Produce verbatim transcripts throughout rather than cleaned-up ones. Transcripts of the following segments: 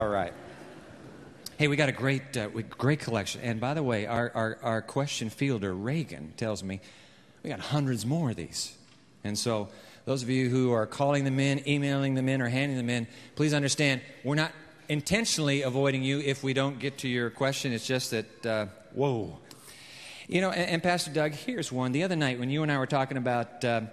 All right. Hey, we got a great, uh, great collection. And by the way, our, our, our question fielder, Reagan, tells me we got hundreds more of these. And so those of you who are calling them in, emailing them in, or handing them in, please understand we're not intentionally avoiding you if we don't get to your question. It's just that, uh, whoa. You know, and, and Pastor Doug, here's one. The other night when you and I were talking about uh,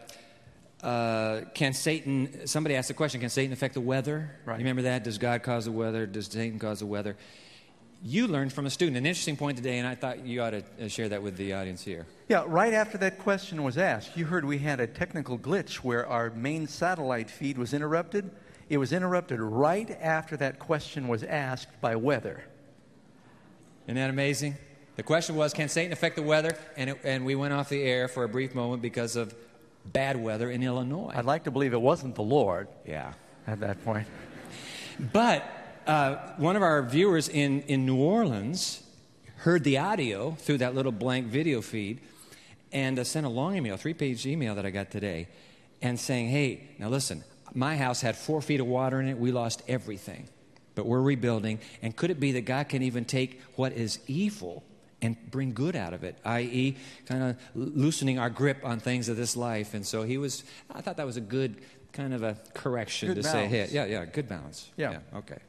uh, can Satan, somebody asked the question, can Satan affect the weather? Right. You remember that? Does God cause the weather? Does Satan cause the weather? You learned from a student, an interesting point today, and I thought you ought to share that with the audience here. Yeah, right after that question was asked, you heard we had a technical glitch where our main satellite feed was interrupted. It was interrupted right after that question was asked by weather. Isn't that amazing? The question was, can Satan affect the weather? And, it, and we went off the air for a brief moment because of bad weather in Illinois. I'd like to believe it wasn't the Lord. Yeah. At that point. But uh, one of our viewers in, in New Orleans heard the audio through that little blank video feed and uh, sent a long email, three-page email that I got today, and saying, hey, now listen, my house had four feet of water in it. We lost everything. But we're rebuilding. And could it be that God can even take what is evil and bring good out of it, that is kind of loosening our grip on things of this life? And so he was, I thought that was a good kind of a correction good to balance. say, hey, yeah, yeah, good balance. Yeah. yeah. Okay.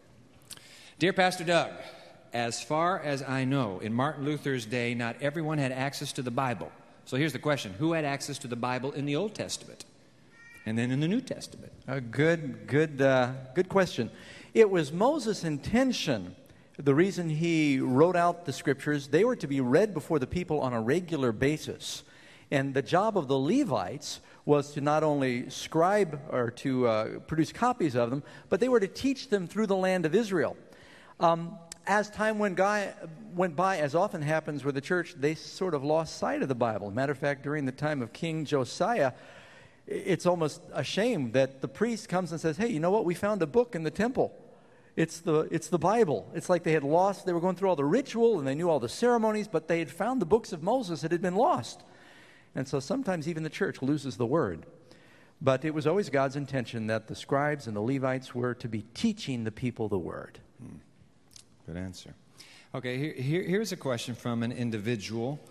Dear Pastor Doug, as far as I know, in Martin Luther's day, not everyone had access to the Bible. So here's the question. Who had access to the Bible in the Old Testament and then in the New Testament? A good, good, uh, good question. It was Moses' intention. The reason he wrote out the scriptures, they were to be read before the people on a regular basis. And the job of the Levites was to not only scribe or to uh, produce copies of them, but they were to teach them through the land of Israel. Um, as time went by, went by, as often happens with the church, they sort of lost sight of the Bible. Matter of fact, during the time of King Josiah, it's almost a shame that the priest comes and says, hey, you know what? We found a book in the temple. It's the, it's the Bible. It's like they had lost, they were going through all the ritual and they knew all the ceremonies, but they had found the books of Moses that had been lost. And so sometimes even the church loses the word. But it was always God's intention that the scribes and the Levites were to be teaching the people the word. Hmm. Good answer. Okay, here, here, here's a question from an individual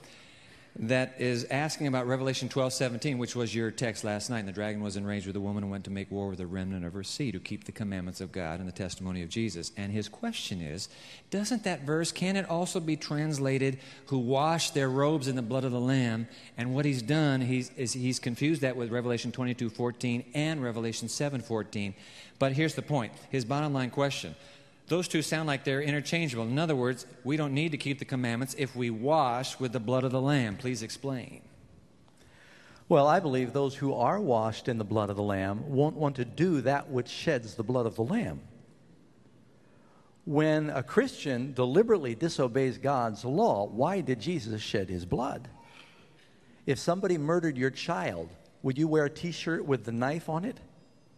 that is asking about Revelation twelve seventeen, which was your text last night. And the dragon was enraged with the woman and went to make war with the remnant of her seed who keep the commandments of God and the testimony of Jesus. And his question is, doesn't that verse, can it also be translated, who washed their robes in the blood of the Lamb? And what he's done, he's, is he's confused that with Revelation twenty-two fourteen and Revelation seven fourteen. But here's the point, his bottom line question. Those two sound like they're interchangeable. In other words, we don't need to keep the commandments if we wash with the blood of the Lamb. Please explain. Well, I believe those who are washed in the blood of the Lamb won't want to do that which sheds the blood of the Lamb. When a Christian deliberately disobeys God's law, why did Jesus shed his blood? If somebody murdered your child, would you wear a t-shirt with the knife on it?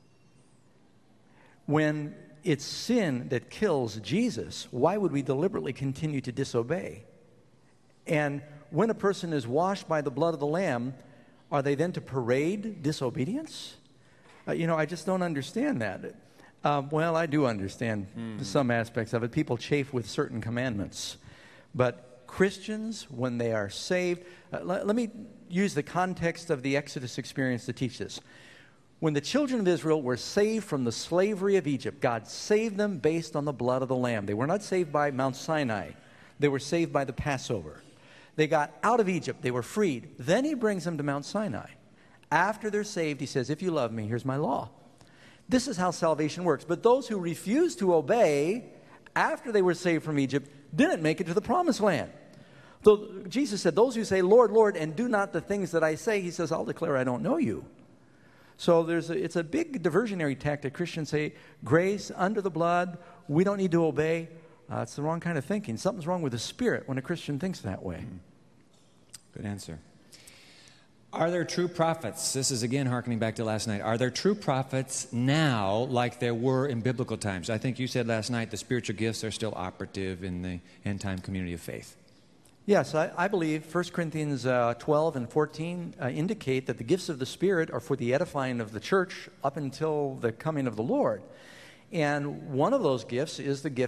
When it's sin that kills Jesus, why would we deliberately continue to disobey? And when a person is washed by the blood of the Lamb, are they then to parade disobedience? Uh, you know, I just don't understand that. Uh, well, I do understand mm. some aspects of it. People chafe with certain commandments. But Christians, when they are saved, uh, let, let me use the context of the Exodus experience to teach this. When the children of Israel were saved from the slavery of Egypt, God saved them based on the blood of the Lamb. They were not saved by Mount Sinai. They were saved by the Passover. They got out of Egypt. They were freed. Then he brings them to Mount Sinai. After they're saved, he says, if you love me, here's my law. This is how salvation works. But those who refused to obey after they were saved from Egypt didn't make it to the promised land. So Jesus said, those who say, Lord, Lord, and do not the things that I say, he says, I'll declare I don't know you. So there's a, it's a big diversionary tactic. Christians say, grace under the blood, we don't need to obey. Uh, it's the wrong kind of thinking. Something's wrong with the spirit when a Christian thinks that way. Good answer. Are there true prophets? This is again hearkening back to last night. Are there true prophets now like there were in biblical times? I think you said last night the spiritual gifts are still operative in the end-time community of faith. Yes, I, I believe First Corinthians uh, twelve and fourteen uh, indicate that the gifts of the Spirit are for the edifying of the church up until the coming of the Lord. And one of those gifts is the gift